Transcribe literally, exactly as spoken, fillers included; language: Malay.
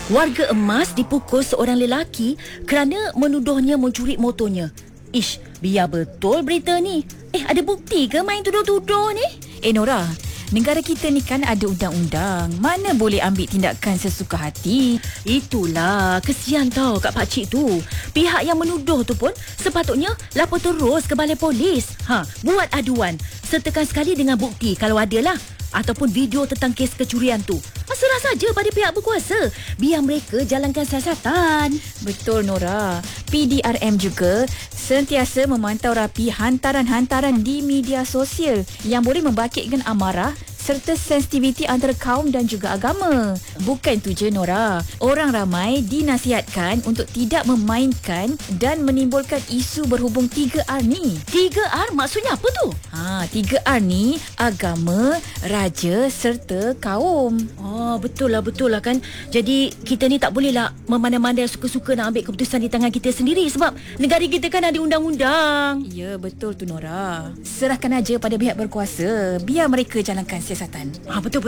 Warga Emas dipukul seorang lelaki kerana menuduhnya mencuri motornya. Ish, biar betul berita ni. Eh, ada bukti ke main tuduh-tuduh ni? Eh Nora, negara kita ni kan ada undang-undang. Mana boleh ambil tindakan sesuka hati. Itulah, kesian tau kat pakcik tu. Pihak yang menuduh tu pun sepatutnya lapor terus ke balai polis. Ha, buat aduan. Sertakan sekali dengan bukti kalau ada lah. Ataupun video tentang kes kecurian tu. Serah saja pada pihak berkuasa. Biar mereka jalankan siasatan. Betul Nora. P D R M juga sentiasa memantau rapi hantaran-hantaran di media sosial yang boleh membangkitkan amarah serta sensitiviti antara kaum dan juga agama. Bukan tu je Nora. Orang ramai dinasihatkan untuk tidak memainkan dan menimbulkan isu berhubung tiga R ni. tiga R maksudnya apa tu? Ha, tiga R ni agama, raja serta kaum. Oh, betul lah, betul lah kan. Jadi kita ni tak boleh lah memandai-mandai suka-suka nak ambil keputusan di tangan kita sendiri. Sebab negara kita kan ada undang-undang. Ya, betul tu Nora. Serahkan aja pada pihak berkuasa. Biar mereka jalankan siasatan. Ah, betul-betul.